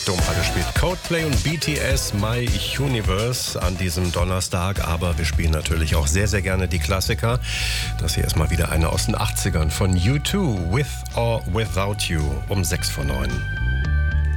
Domradio spielt Coldplay und BTS My Universe an diesem Donnerstag. Aber wir spielen natürlich auch sehr, sehr gerne die Klassiker. Das hier ist mal wieder eine aus den 80ern von U2, With or Without You, um 6 vor 9.